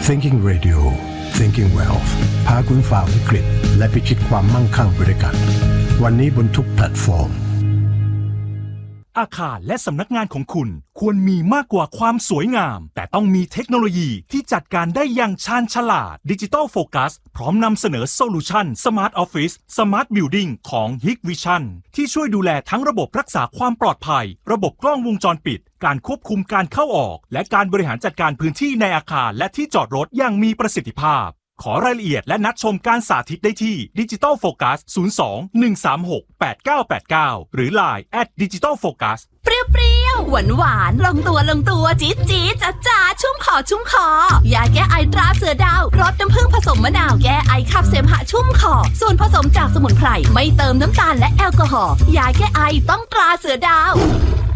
Thinking Radio Thinking Wealth พาคุณฝ่าวิกฤตและพิชิตความมั่งคั่งไปด้วยกันวันนี้บนทุกแพลตฟอร์มอาคารและสำนักงานของคุณควรมีมากกว่าความสวยงามแต่ต้องมีเทคโนโลยีที่จัดการได้อย่างชาญฉลาด Digital Focus พร้อมนำเสนอโซลูชัน Smart Office Smart Building ของ Hikvision ที่ช่วยดูแลทั้งระบบรักษาความปลอดภัยระบบกล้องวงจรปิดการควบคุมการเข้าออกและการบริหารจัดการพื้นที่ในอาคารและที่จอดรถอย่างมีประสิทธิภาพขอรายละเอียดและนัดชมการสาธิตได้ที่ Digital Focus 02-136-8989 หรือ Line @digitalfocus เปรี้ยวหวานลงตัวจี๊ดจ๊าชุ่มคอยาแก้ไอตราเสือดาวรสน้ำผึ้งผสมมะนาวแก้ไอขับเสมหะชุ่มคอส่วนผสมจากสมุนไพรไม่เติมน้ำตาลและแอลกอฮอล์ยาแก้ไอต้องตราเสือดาว